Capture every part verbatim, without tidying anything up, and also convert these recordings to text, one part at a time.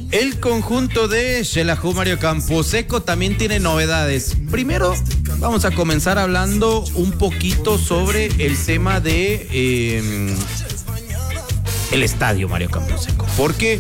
El conjunto de Xelajú Mario Camposeco también tiene novedades. Primero, vamos a comenzar hablando un poquito sobre el tema de eh, el estadio Mario Camposeco, porque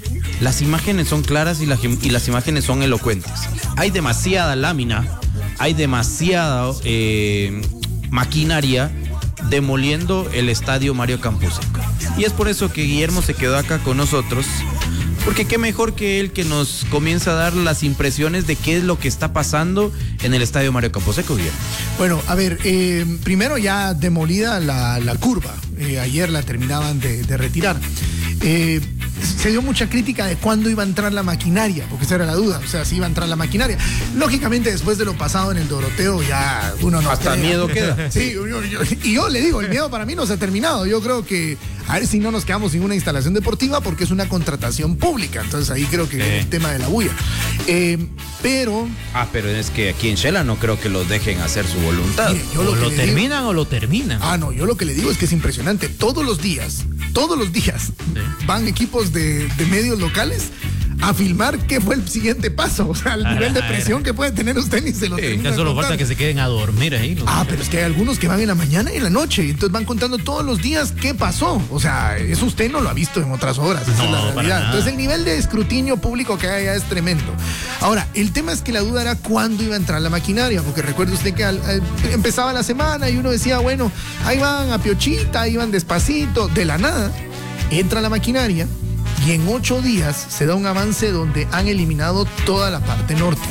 las imágenes son claras y, la, y las imágenes son elocuentes. Hay demasiada lámina, hay demasiada eh, maquinaria demoliendo el estadio Mario Camposeco. Y es por eso que Guillermo se quedó acá con nosotros, porque qué mejor que él que nos comienza a dar las impresiones de qué es lo que está pasando en el estadio Mario Camposeco, Guillermo. Bueno, a ver, eh, primero ya demolida la, la curva, eh, ayer la terminaban de, de retirar. Eh, se dio mucha crítica de cuándo iba a entrar la maquinaria, porque esa era la duda, o sea, si iba a entrar la maquinaria. Lógicamente, después de lo pasado en el Doroteo, ya uno no hasta cree. Miedo queda. Sí, yo, yo, y yo le digo, el miedo para mí no se ha terminado. Yo creo que a ver si no nos quedamos sin una instalación deportiva, porque es una contratación pública. Entonces ahí creo que sí. el tema de la bulla. Eh, pero... Ah, pero es que aquí en Shela no creo que los dejen hacer su voluntad. Mire, yo lo o que lo terminan digo, o lo terminan. Ah, no, yo lo que le digo es que es impresionante. Todos los días, todos los días sí. van equipos de, de medios locales a filmar qué fue el siguiente paso. O sea, el ah, nivel de presión ah, que puede tener usted ni se lo sí, termina ya solo falta que se queden a dormir ahí. Ah, días. Pero es que hay algunos que van en la mañana y en la noche. Y entonces van contando todos los días qué pasó. O sea, eso usted no lo ha visto en otras horas. Esa no, es la realidad. Entonces el nivel de escrutinio público que hay allá es tremendo. Ahora, el tema es que la duda era cuándo iba a entrar la maquinaria. Porque recuerde usted que al, al, empezaba la semana y uno decía, bueno, ahí van a piochita, ahí van despacito. De la nada, entra la maquinaria. Y en ocho días se da un avance donde han eliminado toda la parte norte.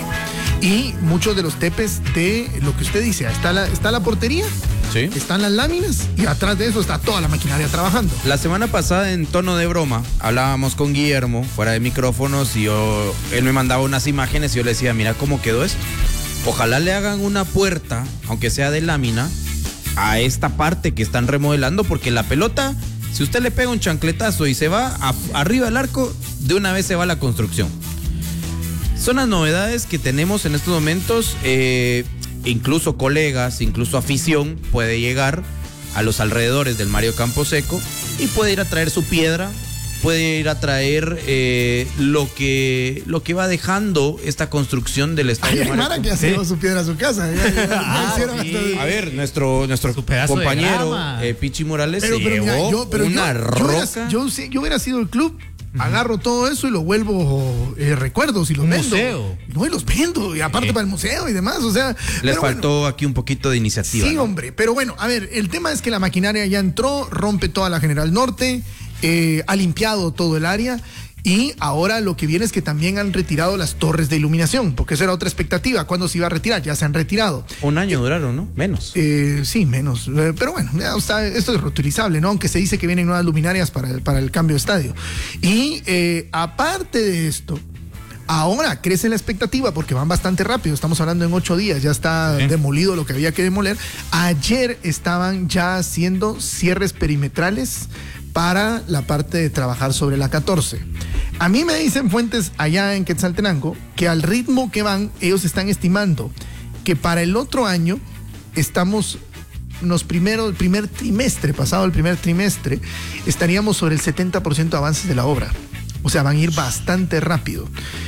Y muchos de los tepes de lo que usted dice, está la, está la portería, ¿sí? Están las láminas y atrás de eso está toda la maquinaria trabajando. La semana pasada, en tono de broma, hablábamos con Guillermo fuera de micrófonos y yo, él me mandaba unas imágenes y yo le decía, mira cómo quedó esto. Ojalá le hagan una puerta, aunque sea de lámina, a esta parte que están remodelando, porque la pelota... Si usted le pega un chancletazo y se va a, arriba del arco, de una vez se va a la construcción. Son las novedades que tenemos en estos momentos. Eh, incluso colegas, incluso afición puede llegar a los alrededores del Mario Camposeco y puede ir a traer su piedra, puede ir a traer eh, lo que lo que va dejando esta construcción del estadio. Ay, Mara que ha llevado su piedra a su casa. Ya, ya, ya ah, sí. A ver, nuestro, nuestro compañero eh, Pichi Morales pero, se pero, llevó mira, yo, pero una yo, roca. Yo, yo, yo hubiera sido el club. Agarro todo eso y lo vuelvo eh, recuerdos y los un vendo. Museo. No, y los vendo, y aparte sí. para el museo y demás, o sea. Les faltó bueno, aquí un poquito de iniciativa. Sí, ¿no? Hombre, pero bueno, a ver, el tema es que la maquinaria ya entró, rompe toda la General Norte, eh, ha limpiado todo el área. Y ahora lo que viene es que también han retirado las torres de iluminación, porque esa era otra expectativa. ¿Cuándo se iba a retirar? Ya se han retirado. Un año eh, duraron, ¿no? Menos. Eh, sí, menos. Eh, pero bueno, ya está, esto es reutilizable, ¿no? Aunque se dice que vienen nuevas luminarias para el, para el cambio de estadio. Y eh, aparte de esto, ahora crece la expectativa porque van bastante rápido. Estamos hablando en ocho días, ya está sí. demolido lo que había que demoler. Ayer estaban ya haciendo cierres perimetrales para la parte de trabajar sobre la catorce. A mí me dicen fuentes allá en Quetzaltenango que al ritmo que van, ellos están estimando que para el otro año estamos, los primeros, el primer trimestre, pasado el primer trimestre, estaríamos sobre el setenta por ciento de avances de la obra. O sea, van a ir bastante rápido.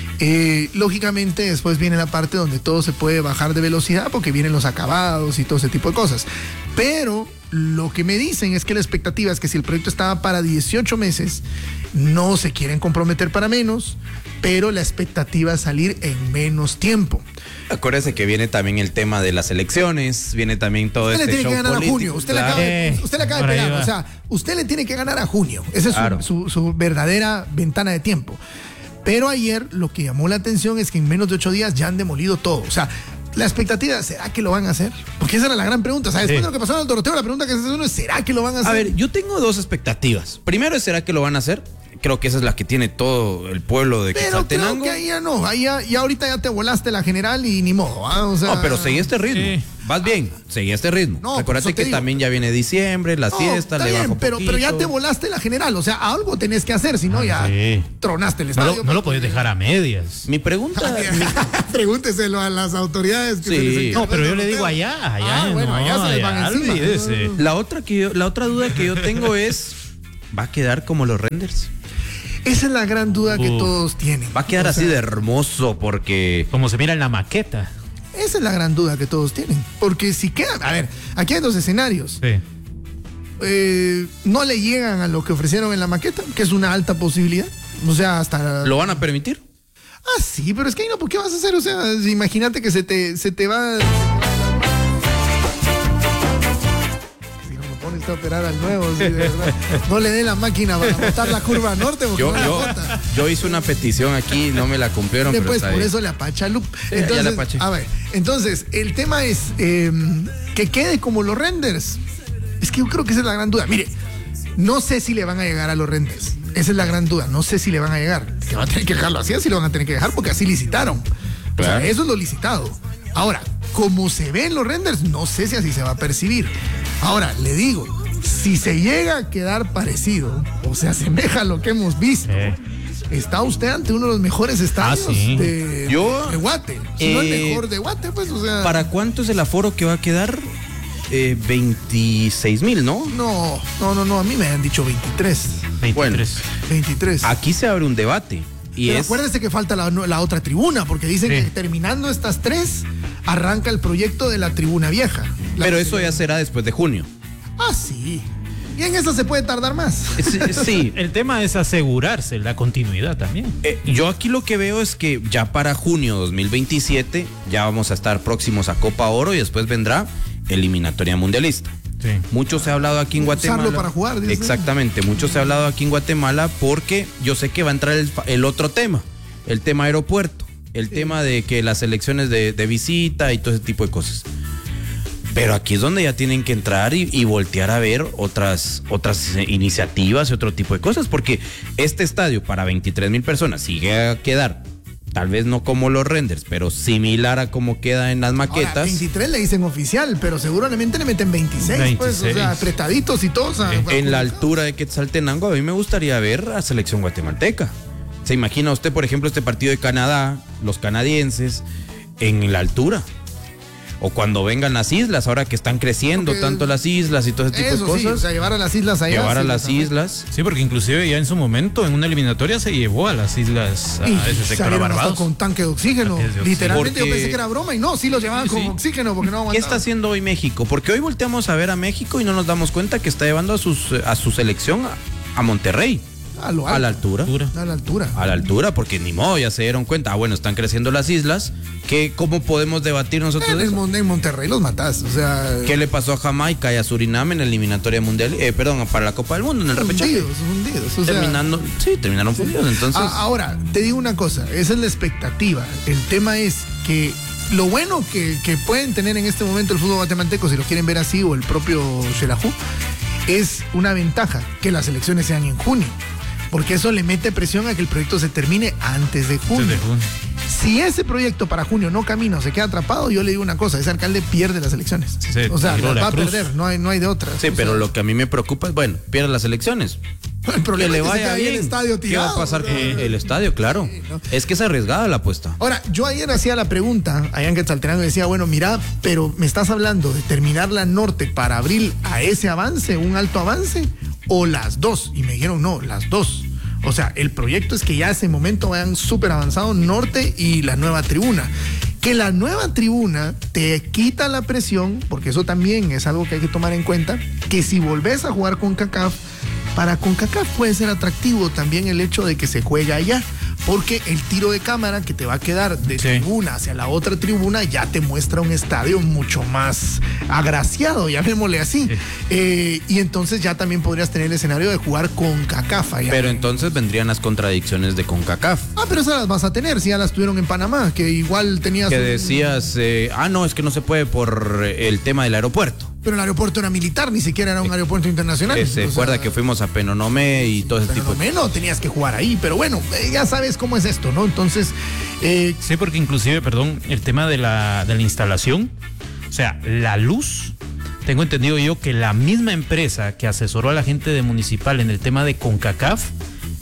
Eh, lógicamente después viene la parte donde todo se puede bajar de velocidad porque vienen los acabados y todo ese tipo de cosas. Pero lo que me dicen es que la expectativa es que si el proyecto estaba para dieciocho meses, no se quieren comprometer para menos, pero la expectativa es salir en menos tiempo. Acuérdese que viene también el tema de las elecciones, viene también todo usted este le tiene show que ganar político. a junio, usted, claro. le acaba de, usted le acaba de pegar, o sea, usted le tiene que ganar a junio, esa es claro. su, su, su verdadera ventana de tiempo. Pero ayer lo que llamó la atención es que en menos de ocho días ya han demolido todo. O sea, la expectativa, ¿será que lo van a hacer? Porque esa era la gran pregunta. O sea, después sí. de lo que pasó en el Doroteo, la pregunta que se hace uno es, ¿será que lo van a hacer? A ver, yo tengo dos expectativas. Primero, ¿será que lo van a hacer? Creo que esa es la que tiene todo el pueblo de Quetzaltenango. Pero creo que ahí ya no, ahí ya, ya ahorita ya te volaste la general y ni modo. ¿Ah? O sea, no, pero seguí este ritmo. Sí. Vas bien, seguí este ritmo. No, recuérdate que digo. también ya viene diciembre, las no, fiestas, le bien, bajo pero, pero ya te volaste la general, o sea, algo tenés que hacer, si no ah, ya sí. tronaste el estadio. No lo, no lo podés dejar a medias. Mi pregunta... mi... Pregúnteselo a las autoridades. Que sí. se no, pero yo le digo allá, allá. Ah, bueno, no, allá se les van encima. No. La, otra que yo, la otra duda que yo tengo es, ¿va a quedar como los renders? Esa es la gran duda que Uh. todos tienen. Va a quedar O así sea, de hermoso porque... Como se mira en la maqueta. Esa es la gran duda que todos tienen. Porque si quedan, a ver, aquí hay dos escenarios. Sí. Eh, no le llegan a lo que ofrecieron en la maqueta, que es una alta posibilidad. O sea, hasta... ¿Lo van a permitir? Ah, sí, pero es que ahí no, ¿por qué vas a hacer? O sea, imagínate que se te, se te va... Si no me pones a operar al nuevo, sí, de verdad. No le dé la máquina para botar la curva norte porque Yo, no la yo, bota. yo hice una petición aquí, no me la cumplieron, pero Después, está por bien. eso le apacha Loop. ya Entonces, le apaché. a ver, entonces, el tema es eh, que quede como los renders. Es que yo creo que esa es la gran duda. Mire, no sé si le van a llegar a los renders. Esa es la gran duda. No sé si le van a llegar. Que van a tener que dejarlo así, así lo van a tener que dejar porque así licitaron. O Claro. sea, eso es lo licitado. Ahora, como se ve en los renders, no sé si así se va a percibir. Ahora, le digo, si se llega a quedar parecido o se asemeja a lo que hemos visto, Eh. está usted ante uno de los mejores estadios Ah, sí. de, Yo, de Guate. Si no el eh, mejor de Guate, pues, o sea. ¿Para cuánto es el aforo que va a quedar? Eh, veintiséis mil, ¿no? No, no, no, no, a mí me han dicho veintitrés. veintitrés. veintitrés. Aquí se abre un debate. Y Pero es... acuérdese que falta la, la otra tribuna, porque dicen Sí. que terminando estas tres, arranca el proyecto de la tribuna vieja. La Pero que eso se- ya será después de junio. Ah, sí. Y en esa se puede tardar más. Sí, sí. El tema es asegurarse la continuidad también. Eh, yo aquí lo que veo es que ya para junio dos mil veintisiete ya vamos a estar próximos a Copa Oro y después vendrá eliminatoria mundialista. Sí. Mucho se ha hablado aquí en Usarlo Guatemala. para jugar, dice. Exactamente, mucho se ha hablado aquí en Guatemala porque yo sé que va a entrar el, fa- el otro tema, el tema aeropuerto, el tema de que las elecciones de, de visita y todo ese tipo de cosas. Pero aquí es donde ya tienen que entrar y, y voltear a ver otras, otras eh, iniciativas y otro tipo de cosas, porque este estadio para veintitrés mil personas sigue a quedar, tal vez no como los renders, pero similar a como queda en las Ahora, maquetas. veintitrés le dicen oficial, pero seguramente le meten veintiséis, pues, o sea, veintiséis. apretaditos y todos. a- En la a- altura de Quetzaltenango, a mí me gustaría ver a selección guatemalteca. ¿Se imagina usted, por ejemplo, este partido de Canadá, los canadienses, en la altura? O cuando vengan las islas, ahora que están creciendo Porque- tanto las islas y todo ese tipo Eso de sí, cosas. o sea, llevar a las islas allá. llevar a sí, las también. islas. Sí, porque inclusive ya en su momento, en una eliminatoria, se llevó a las islas, a Y ese sector a salieron hasta Barbados. con tanque de oxígeno. Tanques de oxígeno. Literalmente yo Porque- pensé que era broma y no, sí los llevaban Sí, con sí. oxígeno porque no ¿Qué aguantaban. está haciendo hoy México? Porque hoy volteamos a ver a México y no nos damos cuenta que está llevando a, sus, a su selección a, a Monterrey, A lo a la alto, altura. a la altura. A la altura, porque ni modo, ya se dieron cuenta. Ah, bueno, están creciendo las islas. ¿Qué, ¿Cómo podemos debatir nosotros En, de el eso? Mon- en Monterrey los matás, o sea, ¿Qué le pasó a Jamaica y a Surinam en la eliminatoria mundial? Eh, perdón, para la Copa del Mundo, en el repechaje. hundidos, hundidos. O sea, Terminando, sí, terminaron fundidos. Entonces, a- ahora, te digo una cosa, esa es la expectativa. El tema es que lo bueno que, que pueden tener en este momento el fútbol guatemalteco, si lo quieren ver así, o el propio Xelajú, es una ventaja, que las elecciones sean en junio. Porque eso le mete presión a que el proyecto se termine antes de junio. Desde junio. Si ese proyecto para junio no camina o se queda atrapado, yo le digo una cosa, ese alcalde pierde las elecciones. Se o sea, tiró las la va a cruz. perder, no hay, no hay de otra. sí, O pero sea, lo que a mí me preocupa es, bueno, pierde las elecciones. el problema Que le es que se vaya queda ahí bien. el estadio ¿Qué va a tirado, pasar o con sea. el estadio? Claro. ¿no? Es que es arriesgada la apuesta. Ahora, yo ayer hacía la pregunta allá en Quetzaltenango y decía, bueno, mira, pero ¿me estás hablando de terminar la norte para abrir a ese avance, un alto avance, o las dos? Y me dijeron, no, las dos. O sea, el proyecto es que ya a ese momento vayan súper avanzado norte y la nueva tribuna. Que la nueva tribuna te quita la presión, porque eso también es algo que hay que tomar en cuenta, que si volvés a jugar con CONCACAF, para CONCACAF puede ser atractivo también el hecho de que se juegue allá, porque el tiro de cámara que te va a quedar de Sí. tribuna hacia la otra tribuna ya te muestra un estadio mucho más agraciado, llamémosle así. Sí. Eh, y entonces ya también podrías tener el escenario de jugar con CONCACAF allá. Pero entonces vendrían las contradicciones de CONCACAF. Ah, pero esas las vas a tener, si ya las tuvieron en Panamá, que igual tenías... Que un- decías, eh, ah, no, es que no se puede por el tema del aeropuerto. Pero el aeropuerto era militar, ni siquiera era un aeropuerto internacional. Que se O acuerda sea, que fuimos a Penonomé y todo ese pero tipo no de menos tenías que jugar ahí, pero bueno, eh, ya sabes cómo es esto, ¿no? Entonces, eh, Sí, porque inclusive, perdón, el tema de la, de la instalación, o sea, la luz, tengo entendido yo que la misma empresa que asesoró a la gente de Municipal en el tema de CONCACAF,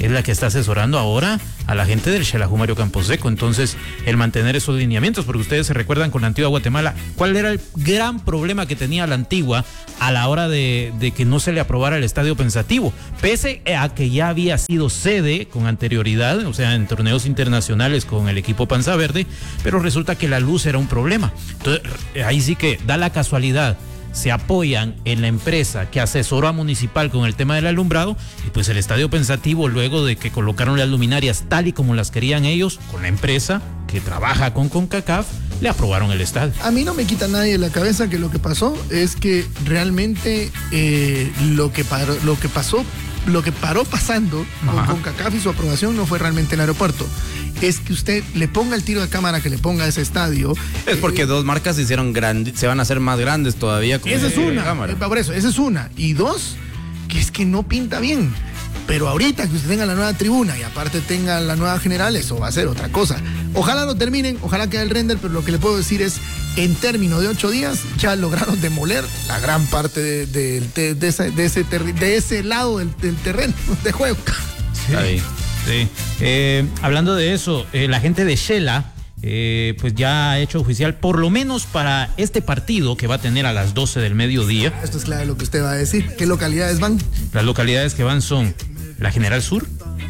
es la que está asesorando ahora a la gente del Xelajú Mario Camposeco. Entonces, el mantener esos lineamientos, porque ustedes se recuerdan con la Antigua Guatemala, ¿cuál era el gran problema que tenía la Antigua a la hora de, de que no se le aprobara el estadio pensativo? Pese a que ya había sido sede con anterioridad, o sea, en torneos internacionales con el equipo Panza Verde, pero resulta que la luz era un problema. Entonces, ahí sí que da la casualidad, se apoyan en la empresa que asesoró a Municipal con el tema del alumbrado, y pues el estadio pensativo, luego de que colocaron las luminarias tal y como las querían ellos, con la empresa que trabaja con CONCACAF, le aprobaron el estadio. A mí no me quita nadie de la cabeza que lo que pasó es que realmente eh, lo, que paró, lo que pasó, lo que paró pasando con CONCACAF y su aprobación no fue realmente el aeropuerto. Es que usted le ponga el tiro de cámara que le ponga a ese estadio. Es porque eh, dos marcas se hicieron grandes, se van a hacer más grandes todavía. Con esa es una, cámara. Por eso, esa es una. Y dos, que es que no pinta bien. Pero ahorita que usted tenga la nueva tribuna y aparte tenga la nueva general, eso va a ser otra cosa. Ojalá lo terminen, ojalá quede el render, pero lo que le puedo decir es, en términos de ocho días, ya lograron demoler la gran parte de, de, de, de, ese, de, ese, ter, de ese lado del, del terreno de juego. Sí. Ahí. Sí. Eh, hablando de eso, eh, la gente de Xela eh, pues ya ha hecho oficial, por lo menos para este partido que va a tener a las doce del mediodía. Esto es clave lo que usted va a decir. ¿Qué localidades van? Las localidades que van son la General Sur.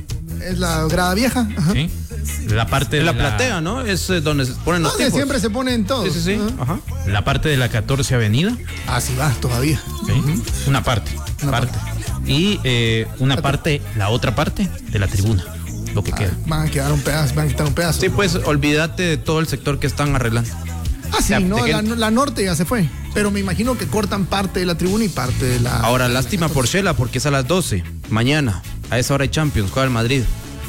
Es la Grada Vieja. Ajá. Sí. La parte de la, la platea, ¿no? Es eh, donde se ponen los tipos. Siempre se ponen todos. Sí, sí, sí. Ajá. La parte de la catorce Avenida. Ah, sí va, todavía. Sí. Uh-huh. Una parte. Una parte. parte. Y eh, una parte, la otra parte de la tribuna. Lo que ah, queda. Van a quedar un pedazo, van a quitar un pedazo. Sí, pues olvídate de todo el sector que están arreglando. Ah, sí, ya, no, la, la norte ya se fue. Pero me imagino que cortan parte de la tribuna y parte de la. Ahora, lástima por Xela, porque es a las doce. Mañana, a esa hora hay Champions, juega el Madrid.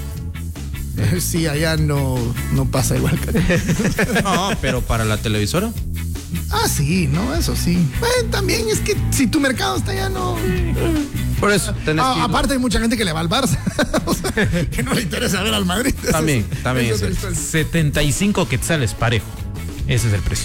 Sí, allá no, no pasa igual que no, pero para la televisora. Ah, sí, no, eso sí. Eh, también es que si tu mercado está allá, no. Por eso tenés ah, que ir, aparte ¿no? hay mucha gente que le va al Barça. O sea, que no le interesa ver al Madrid. También, eso, también eso es el... setenta y cinco quetzales parejo. Ese es el precio.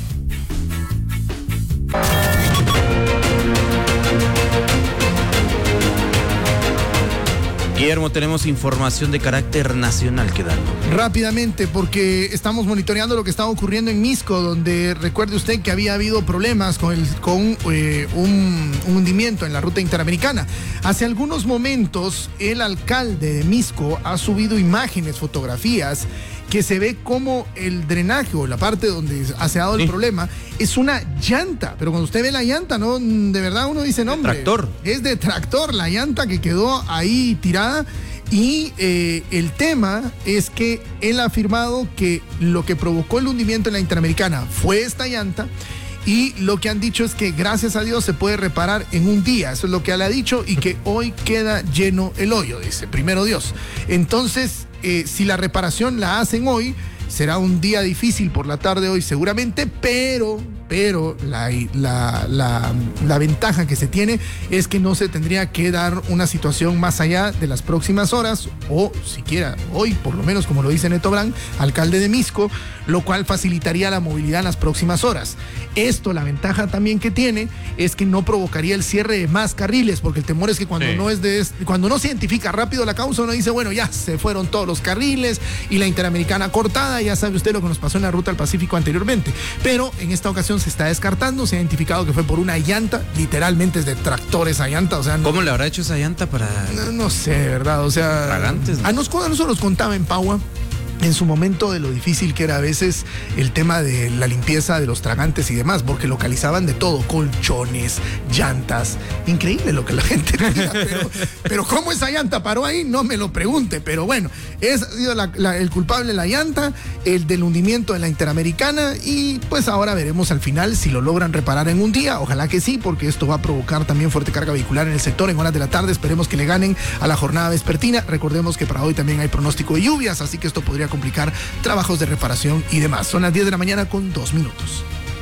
Guillermo, tenemos información de carácter nacional que dar. Rápidamente, porque estamos monitoreando lo que está ocurriendo en Misco, donde recuerde usted que había habido problemas con, el, con eh, un, un hundimiento en la ruta interamericana. Hace algunos momentos, el alcalde de Misco ha subido imágenes, fotografías, que se ve como el drenaje o la parte donde se ha dado el sí. problema es una llanta, pero cuando usted ve la llanta, no, de verdad uno dice, no, hombre, tractor. Es de tractor la llanta que quedó ahí tirada. Y eh, el tema es que él ha afirmado que lo que provocó el hundimiento en la Interamericana fue esta llanta. Y lo que han dicho es que gracias a Dios se puede reparar en un día. Eso es lo que él ha dicho, y que hoy queda lleno el hoyo, dice, primero Dios. Entonces, eh, si la reparación la hacen hoy, será un día difícil por la tarde hoy seguramente, pero... pero la, la, la, la ventaja que se tiene es que no se tendría que dar una situación más allá de las próximas horas, o siquiera hoy, por lo menos como lo dice Neto Brand, alcalde de Misco, lo cual facilitaría la movilidad en las próximas horas. Esto, la ventaja también que tiene es que no provocaría el cierre de más carriles, porque el temor es que cuando, sí. no, es de, cuando no se identifica rápido la causa, uno dice, bueno, ya se fueron todos los carriles y la Interamericana cortada, ya sabe usted lo que nos pasó en la ruta al Pacífico anteriormente, pero en esta ocasión se está descartando, se ha identificado que fue por una llanta, literalmente es de tractor esa llanta, o sea... ¿Cómo no, le habrá hecho esa llanta para...? No, no sé, ¿verdad? O sea... Tragantes, ¿no? A nosotros nos, nos contaba en Paua en su momento de lo difícil que era a veces el tema de la limpieza de los tragantes y demás, porque localizaban de todo, colchones, llantas, increíble lo que la gente diga, pero, pero cómo esa llanta paró ahí, no me lo pregunte, pero bueno, es ha sido la, la, el culpable la llanta, el del hundimiento en la Interamericana, y pues ahora veremos al final si lo logran reparar en un día, ojalá que sí, porque esto va a provocar también fuerte carga vehicular en el sector en horas de la tarde, esperemos que le ganen a la jornada vespertina, recordemos que para hoy también hay pronóstico de lluvias, así que esto podría complicar trabajos de reparación y demás. Son las diez de la mañana con dos minutos.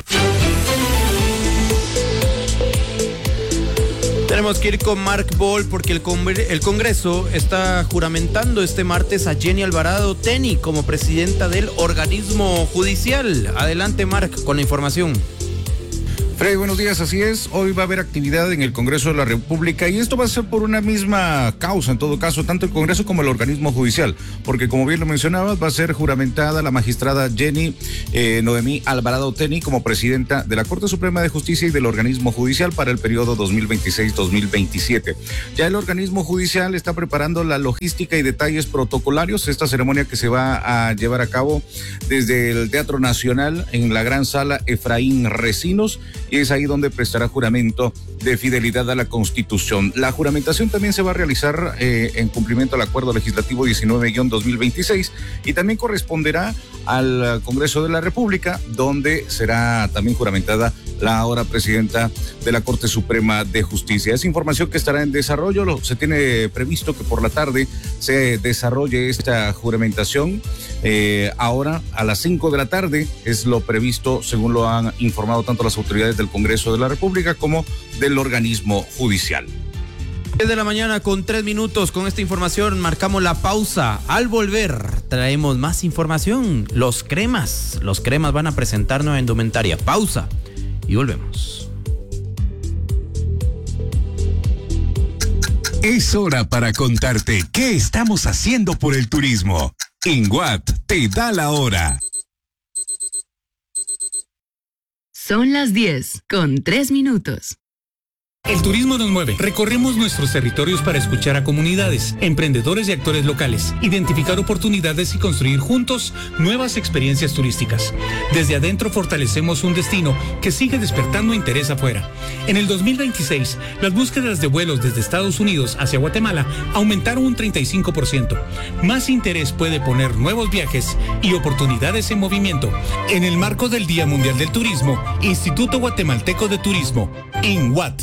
Tenemos que ir con Mark Ball porque el, congre- el Congreso está juramentando este martes a Jenny Alvarado Teni como presidenta del organismo judicial. Adelante, Mark, con la información. Freddy, buenos días, así es, hoy va a haber actividad en el Congreso de la República y esto va a ser por una misma causa, en todo caso, tanto el Congreso como el organismo judicial, porque como bien lo mencionabas, va a ser juramentada la magistrada Jenny eh, Noemí Alvarado Teni como presidenta de la Corte Suprema de Justicia y del organismo judicial para el periodo dos mil veintiséis dos mil veintisiete. Ya el organismo judicial está preparando la logística y detalles protocolarios, esta ceremonia que se va a llevar a cabo desde el Teatro Nacional en la gran sala Efraín Recinos, y es ahí donde prestará juramento de fidelidad a la Constitución. La juramentación también se va a realizar eh, en cumplimiento al Acuerdo Legislativo diecinueve guión dos mil veintiséis y también corresponderá al Congreso de la República, donde será también juramentada la ahora presidenta de la Corte Suprema de Justicia. Es información que estará en desarrollo. Se tiene previsto que por la tarde se desarrolle esta juramentación. Eh, ahora a las cinco de la tarde es lo previsto, según lo han informado tanto las autoridades del Congreso de la República como del organismo judicial. diez de la mañana con tres minutos. Con esta información marcamos la pausa. Al volver traemos más información. Los cremas, los cremas van a presentar nueva indumentaria. Pausa y volvemos. Es hora para contarte qué estamos haciendo por el turismo. INWAT te da la hora. Son las diez con tres minutos. El turismo nos mueve. Recorremos nuestros territorios para escuchar a comunidades, emprendedores y actores locales, identificar oportunidades y construir juntos nuevas experiencias turísticas. Desde adentro fortalecemos un destino que sigue despertando interés afuera. En el dos mil veintiséis, las búsquedas de vuelos desde Estados Unidos hacia Guatemala aumentaron un treinta y cinco por ciento. Más interés puede poner nuevos viajes y oportunidades en movimiento. En el marco del Día Mundial del Turismo, Instituto Guatemalteco de Turismo, INWAT.